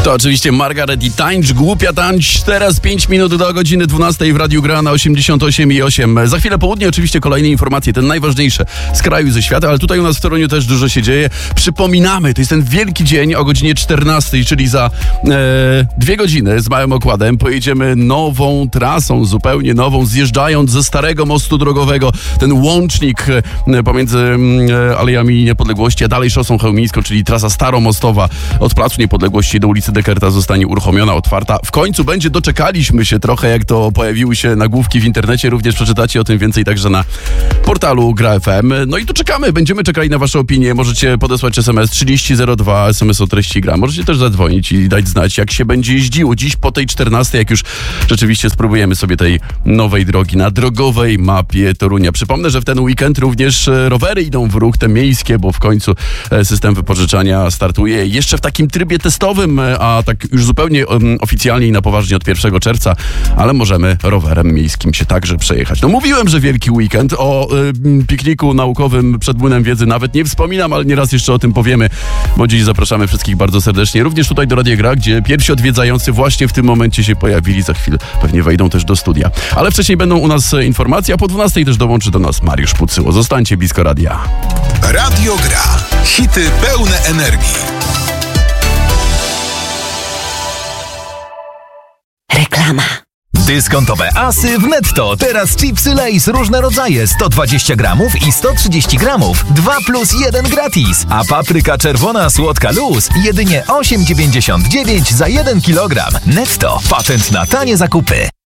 To oczywiście Margaret i Tańcz, głupia tańcz. Teraz 5 minut do godziny 12 w Radiu Gra na 88,8. Za chwilę południe oczywiście kolejne informacje, te najważniejsze z kraju i ze świata, ale tutaj u nas w Toruniu też dużo się dzieje. Przypominamy, to jest ten wielki dzień o godzinie 14, czyli za 2 godziny z małym okładem pojedziemy nową trasą, zupełnie nową, zjeżdżając ze starego mostu drogowego. Ten łącznik pomiędzy Alejami Niepodległości, a dalej Szosą Chełmińską, czyli trasa staromostowa od Placu Niepodległości do ulicy Dekerta zostanie uruchomiona, otwarta. W końcu będzie, doczekaliśmy się trochę, jak to pojawiły się nagłówki w internecie, również przeczytacie o tym więcej także na portalu Gra FM. No i tu czekamy, będziemy czekali na wasze opinie. Możecie podesłać SMS 3002, SMS o treści Gra. Możecie też zadzwonić i dać znać, jak się będzie jeździło. Dziś po tej 14, jak już rzeczywiście spróbujemy sobie tej nowej drogi na drogowej mapie Torunia. Przypomnę, że w ten weekend również rowery idą w ruch, te miejskie, bo w końcu system wypożyczania startuje jeszcze w takim trybie testowym, a tak już zupełnie oficjalnie i na poważnie od 1 czerwca, ale możemy rowerem miejskim się także przejechać. No mówiłem, że wielki weekend, o pikniku naukowym przed Młynem Wiedzy nawet nie wspominam, ale nieraz jeszcze o tym powiemy, bo dziś zapraszamy wszystkich bardzo serdecznie, również tutaj do Radia Gra, gdzie pierwsi odwiedzający właśnie w tym momencie się pojawili, za chwilę pewnie wejdą też do studia. Ale wcześniej będą u nas informacje, a po 12 też dołączy do nas Mariusz Pucyło. Zostańcie blisko radia. Radio Gra. Hity pełne energii. Reklama. Dyskontowe asy w Netto. Teraz chipsy Lay's różne rodzaje, 120 gramów i 130 gramów. 2+1 gratis. A papryka czerwona słodka luz jedynie 8,99 za 1 kilogram. Netto. Patent na tanie zakupy.